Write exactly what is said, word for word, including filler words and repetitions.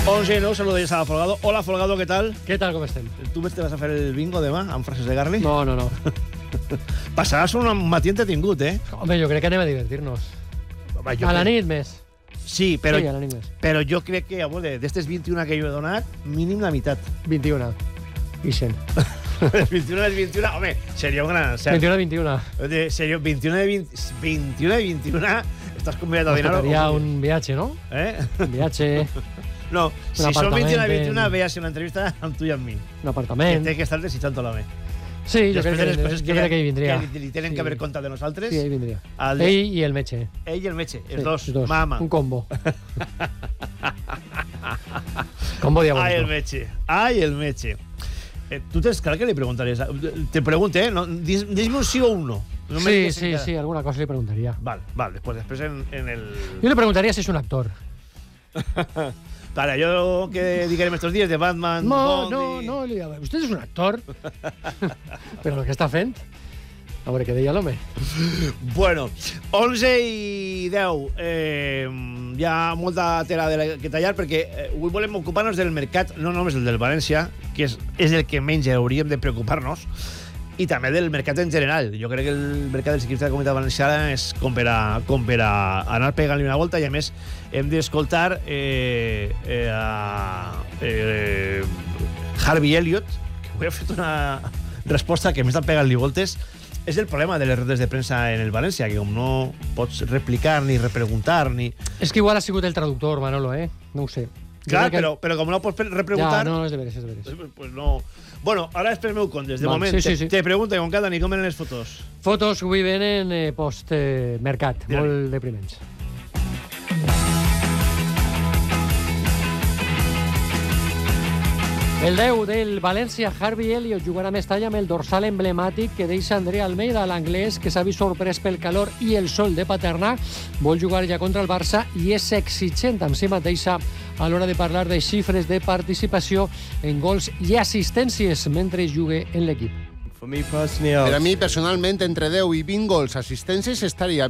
once y no, saludéis a Folgado. Hola, Folgado, ¿qué tal? ¿Qué tal, cómo estem? ¿Tú te vas a fer el bingo demà, amb frases de Garli? No, no, no. Passaràs un matí entretingut, eh? Home, jo crec que anem a divertir-nos. Home, jo A la crec- nit més. Sí, però, Sí, a la nit més. però jo crec que, a veure, d'estes vint-i-una que jo he donat, mínim la meitat. vint-i-una. Ixen. Les vint-i-una de vint-i-una, home, seria un gran encert. vint-i-una, vint-i-una. De, seria vint-i-una de vint, vint-i-una de vint-i-una, estàs convidat a Nos dinar. tocaria un viatge, no? Eh? Un viatge, No, si Un són vint-i-una de apartament vint-i-una, en- veies una entrevista amb tu i amb mi. un Que apartament. té que estar desitjant-la bé. Sí, jo Després crec de que, les coses jo crec que hi vindria. que li, li tenen Sí. que haver compte de nosaltres. Sí, ell vindria. El de- Ell i el metge. Ell i el metge, els Sí, dos. els dos. Mama. Un combo. Combo Ai, el diabólico. metge. Ai, el metge. Eh, tu tens clar que li preguntaries? Te pregunto, eh? No, dis- Dis-me un sí o un no. No me Sí, digues sí, encara. sí, alguna cosa li preguntaria. Val, val. Después, després en, en el... Jo li preguntaria si és un actor. Vale, yo que digarem estos días de Batman... No, Bond no, i- no, li diria, usted és un actor. Però el que està fent... A veure què deia l'home. Bueno, onze i deu. Eh, hi ha molta tela de la, que tallar perquè eh, avui volem ocupar-nos del mercat, no només el del València, que és, és el que menys hauríem de preocupar-nos, i també del mercat en general. Jo crec que el mercat del ciclista de la Comunitat Valenciana és com per a, com per a anar pegant-li una volta, i a més hem d'escoltar eh, eh, a eh, Harvey Elliott, que avui ha fet una resposta que més estan pegant-li voltes. És el problema de les rodes de premsa en el València, que com no pots replicar ni repreguntar ni... És que igual ha sigut el traductor, Manolo, eh? No ho sé. Jo Clar, crec que- però, però com no pots repreguntar... Ja, no, és de veres, és de veres. Pues, pues no... Bueno, ara després m'ho contes. De Val, moment, sí, sí, te, sí. te pregunto, con cada ni com eren les fotos. Fotos que avui venen eh, post-mercat, Digue'm. molt depriments. El deu del València, Harvey Elliott, jugarà a Mestalla amb el dorsal emblemàtic que deixa André Almeida, l'anglès, que s'ha vist sorprès pel calor i el sol de Paterna. Vol jugar ja contra el Barça i és exigent amb si mateixa a l'hora de parlar de xifres de participació en gols i assistències mentre jugue en l'equip. Per a mi, personalment, entre deu i vint gols assistències estaria